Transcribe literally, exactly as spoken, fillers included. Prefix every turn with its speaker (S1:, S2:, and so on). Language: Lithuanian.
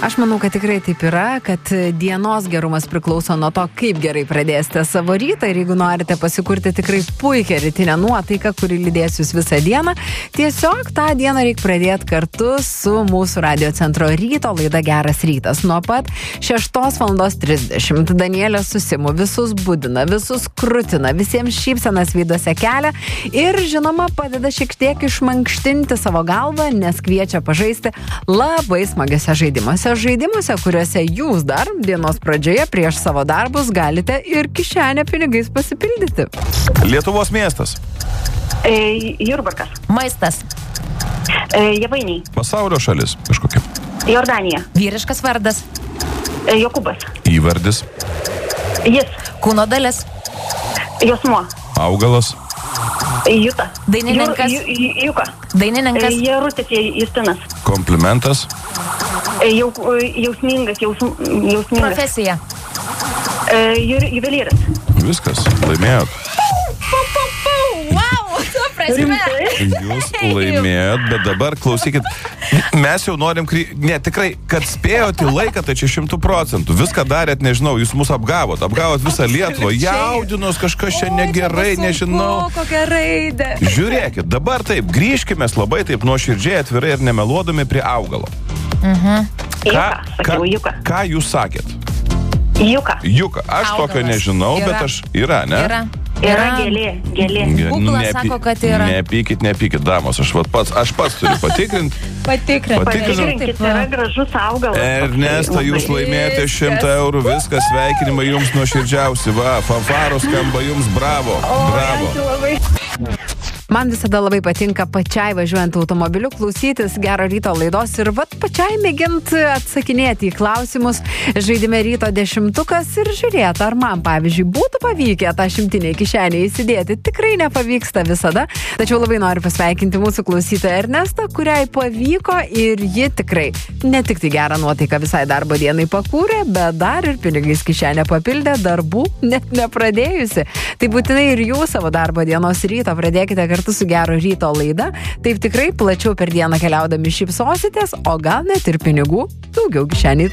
S1: Aš manau, kad tikrai taip yra, kad dienos gerumas priklauso nuo to, kaip gerai pradėsite savo rytą ir jeigu norite pasikurti tikrai puikią rytinę nuotaiką, kuri lydės jūs visą dieną, tiesiog tą dieną reikia pradėti kartu su mūsų radio centro ryto laida Geras rytas. Nuo pat šeštos valandos trisdešimt Danielė susimu, visus budina, visus krutina, visiems šypsenas veiduose kelia ir, žinoma, padeda šiek tiek išmankštinti savo galvą, nes kviečia pažaisti labai smagiose žaidimuose. Žaidimuose, kuriuose jūs dar dienos pradžioje prieš savo darbus galite ir kišenę pinigais pasipildyti.
S2: Lietuvos miestas.
S3: E, Jurbarkas.
S4: Maistas.
S3: E, Javainiai.
S2: Pasaulio šalis kažkokia.
S3: Jordanija.
S4: Vyriškas vardas.
S3: E, Jokūbas.
S2: Įvardis.
S3: Jis.
S4: Kūno dalis.
S3: Josmuo.
S2: Augalas.
S3: Juta.
S4: Dainininkas.
S3: Ju, ju, juka.
S4: Dainininkas.
S3: E, Jarutis Justinas.
S2: Komplimentas.
S3: E, jau, jausmingas, jausm, jausmingas.
S4: Profesija.
S3: E, ju, juvelyras.
S2: Viskas, laimėjot.
S4: Wow, tu prasme.
S2: Jūs laimėjot, bet dabar klausykit, mes jau norim, kry... ne, tikrai, kad spėjot į laiką, tai čia šimtų procentų. Viską darėt, nežinau, jūs mus apgavot, apgavot visą Lietuvą, jaudinos kažkas čia negerai, nežinau.
S1: Kokia raidė.
S2: Žiūrėkit, dabar taip, grįžkime labai taip nuoširdžiai, atvirai ir nemeluodami prie augalo.
S4: Mhm.
S2: Ką,
S3: Juka,
S2: ką,
S3: sakiau, juka.
S2: ką jūs sakėt?
S3: Juka.
S2: Juka, aš
S4: Augalas.
S2: tokio nežinau,
S4: Yra.
S2: bet aš, yra, ne?
S4: Yra.
S3: Yra gėlė, gėlė.
S2: Ge-
S4: Googlas
S2: nepi-
S4: sako, kad yra.
S2: Nepykit, nepykit, damos, aš vat pats, aš pats turiu patikrinti.
S4: Patikrink.
S3: Patikrinkit, yra gražus augalas.
S2: Ernesta, jūs laimėjote šimtą eurų, viskas, sveikinimai jums nuoširdžiausi, va, fanfaros skamba jums, bravo, bravo.
S3: Ačiū labai.
S1: Man visada labai patinka pačiai važiuojant automobiliu klausytis Gero ryto laidos ir vat pačiai mėgint atsakinėti į klausimus žaidime ryto dešimtukas ir žiūrėti, ar man, pavyzdžiui, būtų pavykę tą šimtinę į kišenę įsidėti. Tikrai nepavyksta visada, tačiau labai noriu pasveikinti mūsų klausytoją Ernestą, kuriai pavyko ir ji tikrai ne tik tai gerą nuotaiką visai darbo dienai pakūrė, bet dar ir pinigais kišenę papildė, darbų net nepradėjusi. Tai būtinai ir jūs savo darbo dienos ryto pradėkite kartu su Gero ryto laida, taip tikrai plačiau per dieną keliaudami šypsositės, o gal net ir pinigų daugiau kišeniai